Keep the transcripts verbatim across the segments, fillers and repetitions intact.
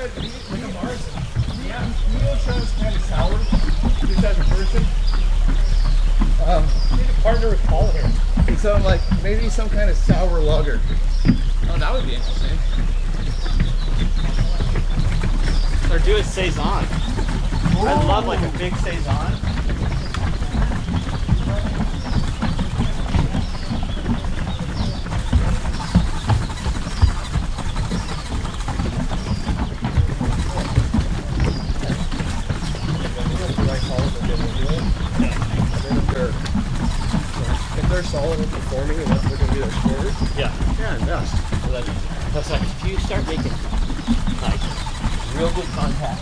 said, he, like a Mars, yeah, Neo sounds kind of sour, just as a person. Um, Need a partner with Paul here. and so I'm like, maybe some kind of sour lager. Oh, that would be interesting. Or do a saison. I love like a big saison. If they're solid and performing and that's what they're going to be their sport, Yeah. yeah, best. So that, that's like if you start making like real good contact.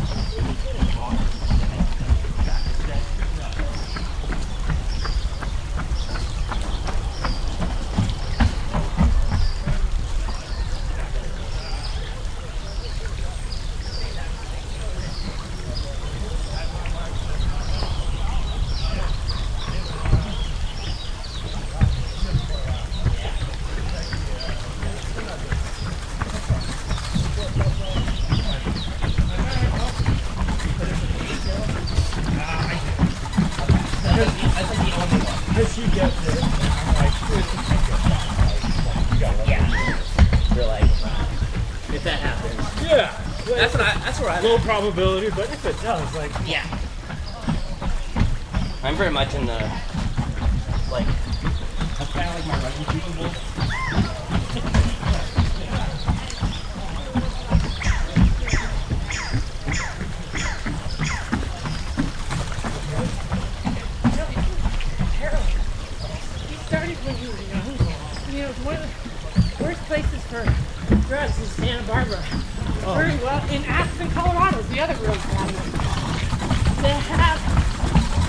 Because you get it. You're like, if that happens. Yeah. That's what I. That's where I. Low probability, but if it does, like, Yeah. I'm very much in the like. That's kind of like my rugby people. He started when he was young. You know, one of the worst places for drugs is Santa Barbara. Very well. In Aspen, Colorado is the other real bad one. They have